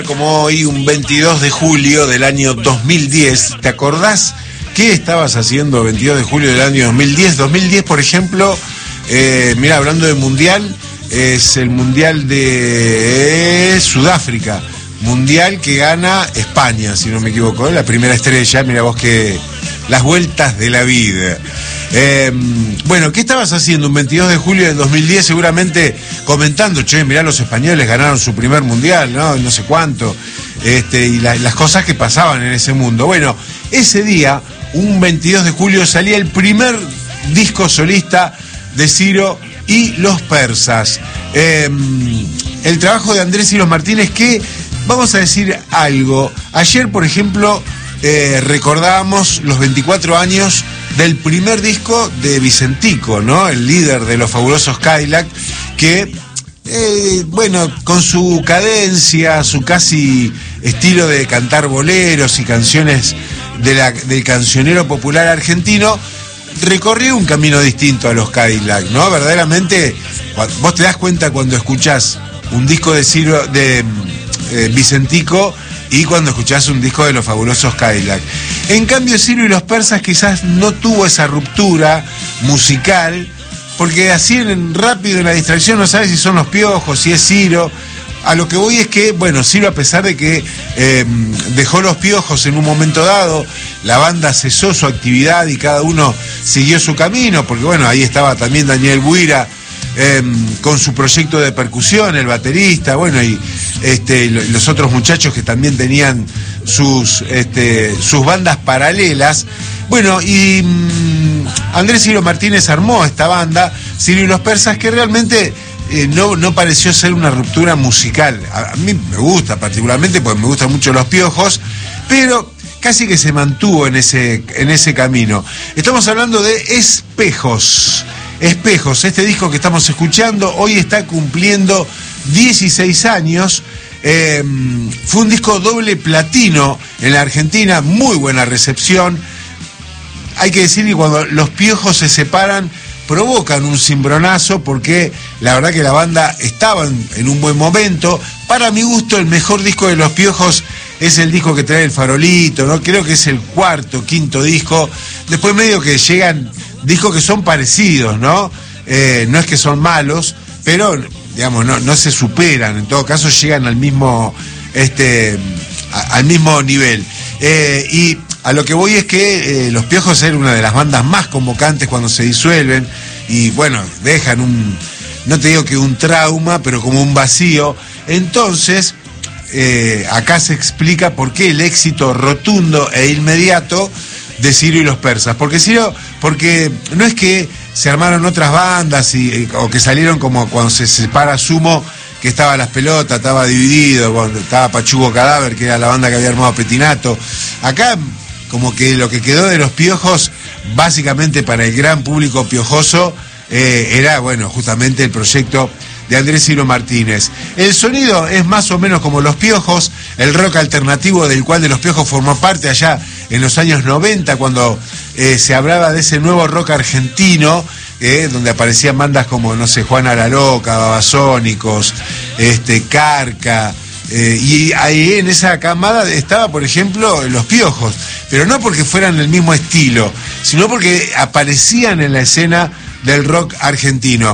Como hoy, un 22 de julio del año 2010, ¿te acordás qué estabas haciendo 22 de julio del año 2010? 2010, por ejemplo, mira, hablando de mundial, es el mundial de Sudáfrica, mundial que gana España, si no me equivoco, la primera estrella. Mira vos que las vueltas de la vida. Bueno, ¿qué estabas haciendo un 22 de julio del 2010? Seguramente comentando, che, mirá, los españoles ganaron su primer mundial, no sé cuánto, y las cosas que pasaban en ese mundo. Bueno, ese día, un 22 de julio, salía el primer disco solista de Ciro y los Persas. El trabajo de Andrés Ciro Martínez, que, vamos a decir algo, ayer, por ejemplo, recordábamos los 24 años del primer disco de Vicentico, ¿no? El líder de los fabulosos Cadillac, que, bueno, con su cadencia, su casi estilo de cantar boleros y canciones del cancionero popular argentino, recorrió un camino distinto a los Cadillac, ¿no? Verdaderamente, vos te das cuenta cuando escuchás un disco de Vicentico y cuando escuchás un disco de los fabulosos Cadillac. En cambio, Ciro y los Persas quizás no tuvo esa ruptura musical, porque así rápido en la distracción no sabes si son los Piojos, si es Ciro. A lo que voy es que, bueno, Ciro, a pesar de que dejó los Piojos en un momento dado, la banda cesó su actividad y cada uno siguió su camino, porque bueno, ahí estaba también Daniel Buira, con su proyecto de percusión, el baterista, bueno, y los otros muchachos que también tenían sus bandas paralelas. Bueno, y Andrés Ciro Martínez armó esta banda, Ciro y los Persas, que realmente no pareció ser una ruptura musical. A mí me gusta particularmente, porque me gustan mucho los Piojos, pero casi que se mantuvo en ese camino. Estamos hablando de Espejos. Espejos, este disco que estamos escuchando, hoy está cumpliendo 16 años. Fue un disco doble platino en la Argentina, muy buena recepción. Hay que decir que cuando los Piojos se separan, provocan un cimbronazo, porque la verdad que la banda estaba en un buen momento. Para mi gusto, el mejor disco de los Piojos es el disco que trae el Farolito, ¿no? Creo que es el cuarto, quinto disco. Después medio que llegan discos que son parecidos, ¿no? No es que son malos, pero, digamos, no se superan. En todo caso, llegan al mismo nivel. Y a lo que voy es que los Piojos eran una de las bandas más convocantes cuando se disuelven, y bueno, dejan no te digo que un trauma, pero como un vacío. Entonces, acá se explica por qué el éxito rotundo e inmediato de Ciro y los Persas. Porque no es que se armaron otras bandas o que salieron como cuando se separa Sumo, que estaba Las Pelotas, estaba Dividido, cuando estaba Pachugo Cadáver, que era la banda que había armado Petinato. Acá, como que lo que quedó de los Piojos, básicamente para el gran público piojoso, era, bueno, justamente el proyecto de Andrés Ciro Martínez. El sonido es más o menos como los Piojos, el rock alternativo del cual de los Piojos formó parte allá en los años 90, cuando se hablaba de ese nuevo rock argentino, donde aparecían bandas como, no sé, Juana la Loca, Babasónicos, Carca, y ahí en esa camada estaba, por ejemplo, los Piojos, pero no porque fueran el mismo estilo, sino porque aparecían en la escena del rock argentino.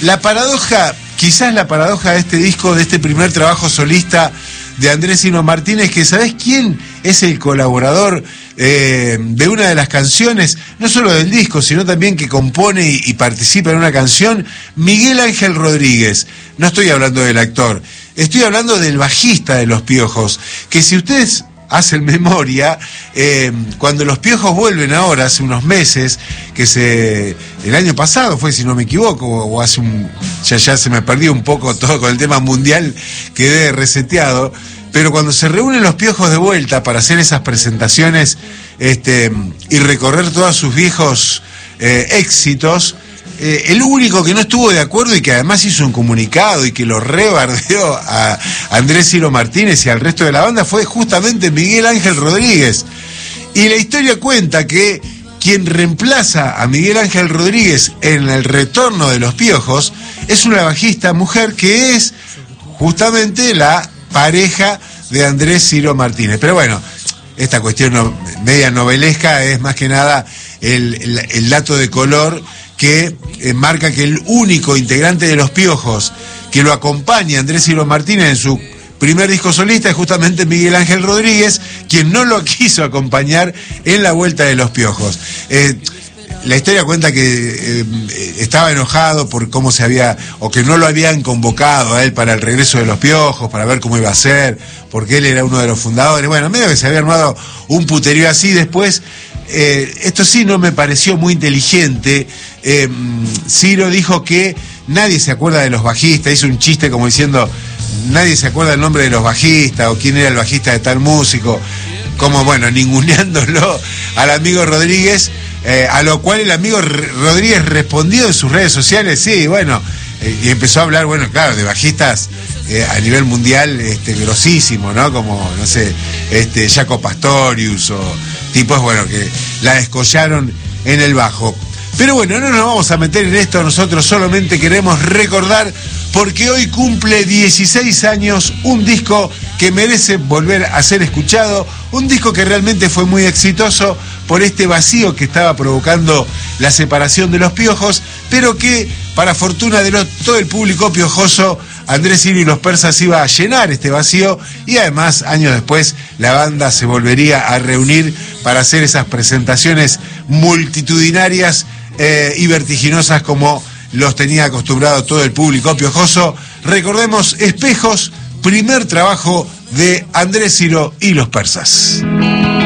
Quizás la paradoja de este disco, de este primer trabajo solista de Andrés Ciro Martínez, que ¿sabés quién es el colaborador de una de las canciones? No solo del disco, sino también que compone y participa en una canción, Miguel Ángel Rodríguez. No estoy hablando del actor, estoy hablando del bajista de los Piojos, que si ustedes hacen memoria, cuando los Piojos vuelven ahora, hace unos meses, el año pasado fue, si no me equivoco, o hace ya se me perdió un poco todo con el tema mundial, quedé reseteado, pero cuando se reúnen los Piojos de vuelta para hacer esas presentaciones y recorrer todos sus viejos éxitos, el único que no estuvo de acuerdo y que además hizo un comunicado y que lo rebardeó a Andrés Ciro Martínez y al resto de la banda fue justamente Miguel Ángel Rodríguez. Y la historia cuenta que quien reemplaza a Miguel Ángel Rodríguez en el retorno de los Piojos es una bajista mujer que es justamente la pareja de Andrés Ciro Martínez. Pero bueno, esta cuestión media novelesca es más que nada el dato de color que marca que el único integrante de Los Piojos que lo acompaña, Andrés Ciro Martínez, en su primer disco solista, es justamente Miguel Ángel Rodríguez, quien no lo quiso acompañar en la vuelta de Los Piojos. La historia cuenta que estaba enojado por cómo se había, o que no lo habían convocado a él para el regreso de Los Piojos, para ver cómo iba a ser, porque él era uno de los fundadores. Bueno, medio que se había armado un puterío así. Después, esto sí no me pareció muy inteligente. Ciro dijo que nadie se acuerda de los bajistas, hizo un chiste como diciendo, nadie se acuerda el nombre de los bajistas, o quién era el bajista de tal músico, como bueno, ninguneándolo al amigo Rodríguez. A lo cual el amigo Rodríguez respondió en sus redes sociales, sí, bueno, y empezó a hablar, bueno, claro, de bajistas a nivel mundial grosísimo, ¿no? Como, no sé, Jaco Pastorius o tipos, bueno, que la descollaron en el bajo. Pero bueno, no nos vamos a meter en esto, nosotros solamente queremos recordar, porque hoy cumple 16 años un disco que merece volver a ser escuchado, un disco que realmente fue muy exitoso por este vacío que estaba provocando la separación de Los Piojos, pero que, para fortuna de todo el público piojoso, Andrés Ciro y Los Persas iba a llenar este vacío, y además, años después, la banda se volvería a reunir para hacer esas presentaciones multitudinarias y vertiginosas como los tenía acostumbrado todo el público piojoso. Recordemos Espejos, primer trabajo de Andrés Ciro y Los Persas.